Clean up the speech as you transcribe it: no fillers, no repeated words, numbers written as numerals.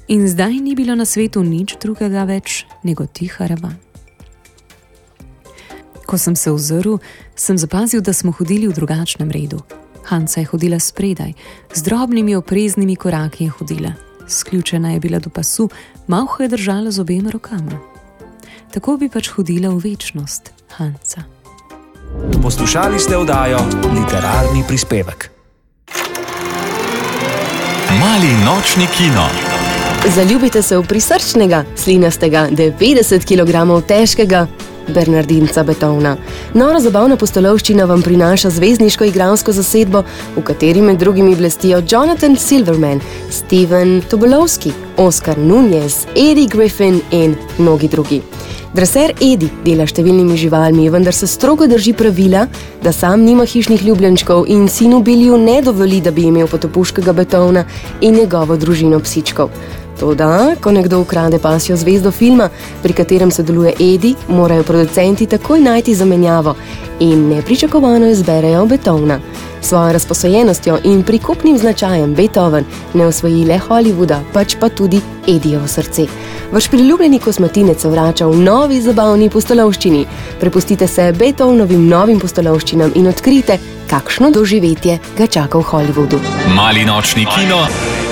In zdaj ni bilo na svetu nič drugega več, nego tiha ravan. Ko sem se ozrl, sem zapazil, da smo hodili v drugačnem redu. Hanca je hodila spredaj, z drobnimi opreznimi koraki je hodila. Sključena je bila do pasu, malho je držala z obema rokama. Tako bi pač hodila v večnost, Hanca. Poslušali ste oddajo Literarni prispevek. Mali nočni kino. Zaljubite se v prisrčnega, slinastega, 90 kg težkega Bernardinca Beethovna. Nora zabavna pustolovščina vam prinaša zvezdniško igralsko zasedbo, v kateri med drugimi blestijo Jonathan Silverman, Steven Tobolowsky, Oscar Nunez, Eddie Griffin in mnogi drugi. Dreser Eddie dela številnimi živalmi, vendar se strogo drži pravila, da sam nima hišnih ljubljenčkov in sinu Billiju ne dovoli, da bi imel potopuškega Beethovna in njegovo družino psičkov. Toda, ko nekdo ukrade pasjo zvezdo filma, pri katerem sodeluje Eddie, morajo producenti takoj najti zamenjavo in nepričakovano izberejo Beethovna. Svojo razposajenostjo in prikupnim značajem Beethoven ne osvoji le Hollywooda, pač pa tudi Eddijevo srce. Vaš priljubljeni kosmatinec se vrača v novi zabavni pustolovščini. Prepustite se Beethovenovim novim pustolovščinam in odkrijte, kakšno doživetje ga čaka v Hollywoodu. Mali nočni kino.